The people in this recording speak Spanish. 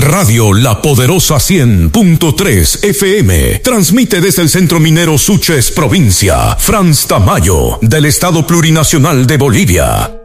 Radio La Poderosa 100.3 FM transmite desde el Centro Minero Suches, provincia Franz Tamayo, del Estado Plurinacional de Bolivia.